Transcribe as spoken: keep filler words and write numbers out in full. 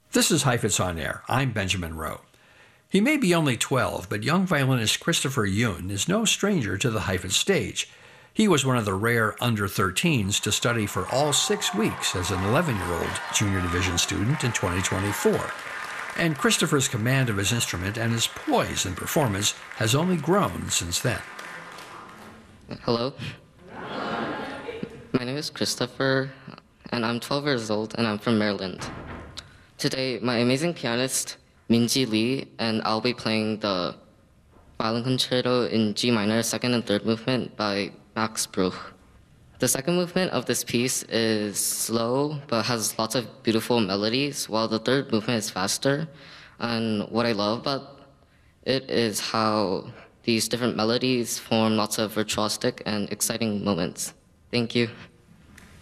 This is Heifetz on Air. I'm Benjamin Rowe. He may be only twelve, but young violinist Christopher Yoon is no stranger to the Heifetz stage. He was one of the rare under thirteens to study for all six weeks as an eleven-year-old junior division student in twenty twenty-four. And Christopher's command of his instrument and his poise and performance has only grown since then. Hello. My name is Christopher, and I'm twelve years old, and I'm from Maryland. Today, my amazing pianist, Minji Lee, and I'll be playing the violin concerto in G minor, second and third movement by Max Bruch. The second movement of this piece is slow, but has lots of beautiful melodies, while the third movement is faster. And what I love about it is how these different melodies form lots of virtuosic and exciting moments. Thank you.